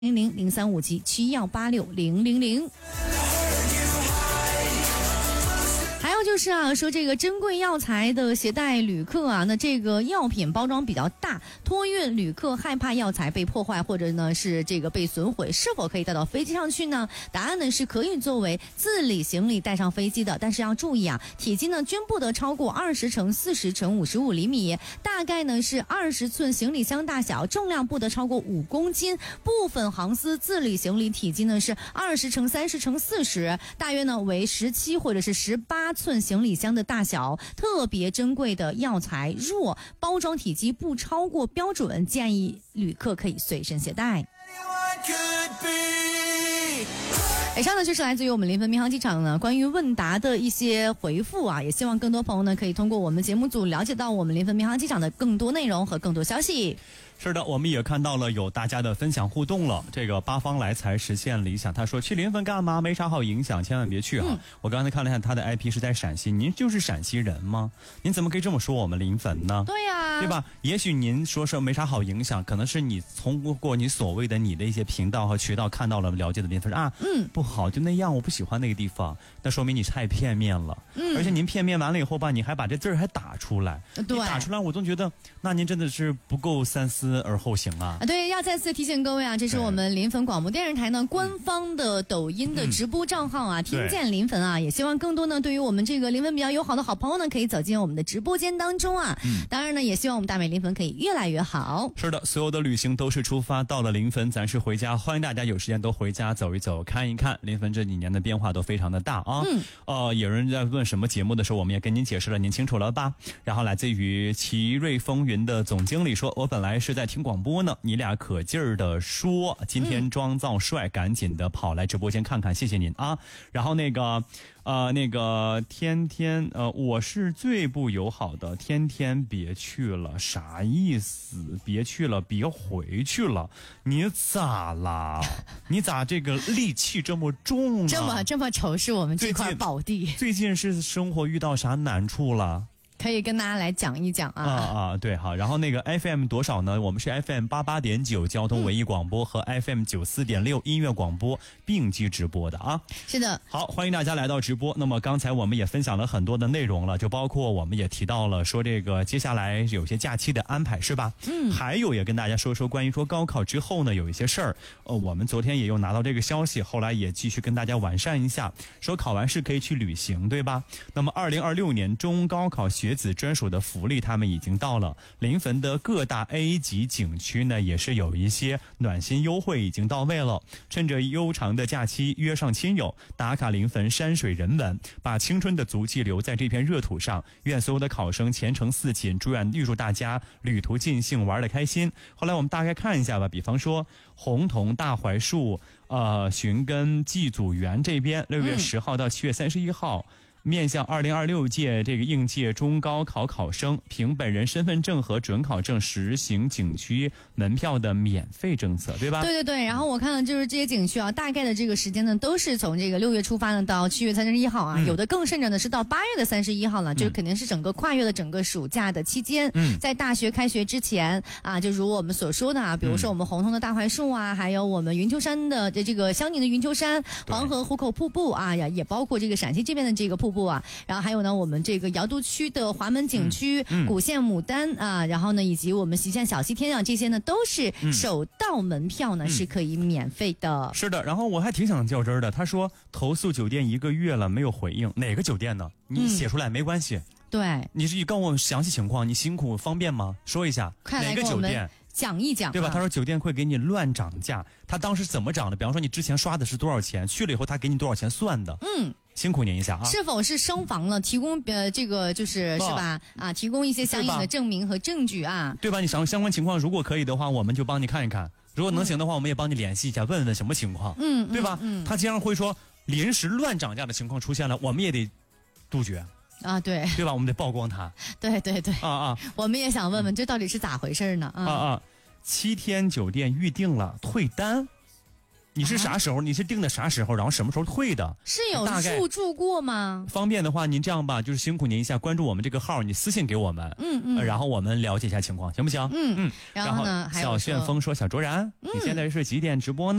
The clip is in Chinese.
0357718600。就是啊，说这个珍贵药材的携带旅客啊，那这个药品包装比较大，托运旅客害怕药材被破坏或者呢是这个被损毁，是否可以带到飞机上去呢？答案呢是可以作为自理行李带上飞机的，但是要注意啊，体积呢均不得超过20×40×55厘米，大概呢是20寸行李箱大小，重量不得超过5公斤。部分航司自理行李体积呢是20×30×40，大约呢为17或者是18寸行李箱的大小。特别珍贵的药材若包装体积不超过标准，建议旅客可以随身携带。以上呢就是来自于我们临汾民航机场呢关于问答的一些回复啊，也希望更多朋友呢可以通过我们节目组了解到我们临汾民航机场的更多内容和更多消息。 是的，我们也看到了有大家的分享互动了。这个八方来财实现理想，他说去临汾干嘛？没啥好影响，千万别去啊！我刚才看了一下他的 IP 是在陕西，您就是陕西人吗？您怎么可以这么说我们临汾呢？ 对呀， 对吧？也许您说是没啥好影响，可能是你通过你所谓的你的一些频道和渠道看到了了解的临汾啊，不好就那样，我不喜欢那个地方，那说明你太片面了。而且您片面完了以后吧，你还把这字儿还打出来， 对， 你打出来我总觉得那您真的是不够三思而后行啊。 对，要再次提醒各位啊，这是我们临汾广播电视台呢官方的抖音的直播账号啊，听见临汾啊，也希望更多呢对于我们这个临汾比较友好的好朋友呢可以走进我们的直播间当中啊。当然呢也希望我们大美临汾可以越来越好。 是的，所有的旅行都是出发，到了临汾咱是回家，欢迎大家有时间都回家走一走看一看。临汾这几年的变化都非常的大啊。有人在问什么节目的时候，我们也跟您解释了，您清楚了吧？然后来自于奇瑞风云的总经理说，我本来是在听广播呢，你俩可劲儿的说今天妆造帅，赶紧的跑来直播间看看，谢谢您啊。然后那个天天我是最不友好的，天天别去了，啥意思？别去了，别回去了，你咋啦？你咋这个戾气这么重啊？ 这么仇视我们这块宝地？ 最近是生活遇到啥难处了？ 可以跟大家来讲一讲啊。 对，好，然后那个 FM 多少呢？我们是 FM 88.9交通文艺广播和 FM 94.6音乐广播并机直播的啊。是的，好，欢迎大家来到直播。那么刚才我们也分享了很多的内容了，就包括我们也提到了说这个接下来有些假期的安排是吧？还有也跟大家说关于说高考之后呢有一些事儿，我们昨天也有拿到这个消息，后来也继续跟大家完善一下，说考完试可以去旅行，对吧？那么2026年中高考学子专属的福利他们已经到了，临汾的各大 A 级景区呢也是有一些暖心优惠已经到位了，趁着悠长的假期约上亲友打卡临汾山水人文，把青春的足迹留在这片热土上。愿所有的考生前程似锦，预祝大家旅途尽兴，玩得开心。后来我们大概看一下吧，比方说洪桐、大槐树、寻根、祭祖园这边6月10号到7月31号面向2026届这个应届中高考考生，凭本人身份证和准考证实行景区门票的免费政策，对吧？ 对。然后我看了就是这些景区啊，大概的这个时间呢，都是从这个6月出发呢到7月31号啊，有的更甚者呢是到8月的31号了，就是肯定是整个跨越了整个暑假的期间。在大学开学之前啊，就如我们所说的啊，比如说我们洪桐的大槐树啊，还有我们云丘山的这个相邻的云丘山、黄河湖口瀑布啊，也包括这个陕西这边的这个瀑布啊，然后还有呢我们这个瑶都区的华门景区、古县牡丹啊，然后呢以及我们习县小西天啊，这些呢都是首到门票呢是可以免费的。 是的，然后我还挺想较真儿的，他说投诉酒店1个月了没有回应，哪个酒店呢？你写出来没关系。 对， 你是告诉我详细情况，你辛苦方便吗？说一下哪个酒店讲一讲， 对吧？他说酒店会给你乱涨价，他当时怎么涨的？比方说你之前刷的是多少钱，去了以后他给你多少钱算的。辛苦您一下啊！ 是否是升房了？提供这个是吧？提供一些相应的证明和证据啊， 对吧？你相关情况如果可以的话，我们就帮你看一看；如果能行的话，我们也帮你联系一下，问问什么情况，对吧？他既然会说临时乱涨价的情况出现了，我们也得杜绝。对吧？我们得曝光它。 对我们也想问问这到底是咋回事呢？7 天酒店预定了退单， 你是啥时候？你是定的啥时候？然后什么时候退的？ 是有入住过吗？ 方便的话，您这样吧，就是辛苦您一下，关注我们这个号，你私信给我们，然后我们了解一下情况，行不行？ 然后呢，还有小旋风说，小卓然，你现在是几点直播呢？